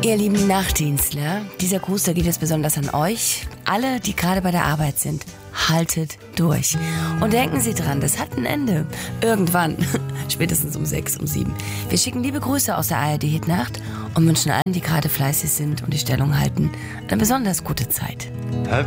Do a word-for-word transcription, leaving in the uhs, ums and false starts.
Ihr lieben Nachtdienstler, dieser Gruß, der geht jetzt besonders an euch. Alle, die gerade bei der Arbeit sind, haltet durch. Und denken Sie dran, das hat ein Ende. Irgendwann, spätestens um sechs, um sieben. Wir schicken liebe Grüße aus der A R D Hitnacht und wünschen allen, die gerade fleißig sind und die Stellung halten, eine besonders gute Zeit.